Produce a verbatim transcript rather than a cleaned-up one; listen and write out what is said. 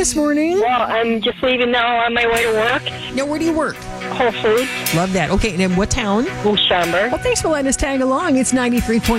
this morning? Well, I'm just leaving now on my way to work. Now, where do you work? Whole Foods. Love that. Okay, and in what town? Moose Schaumburg. Well, thanks for letting us tag along. It's ninety-three point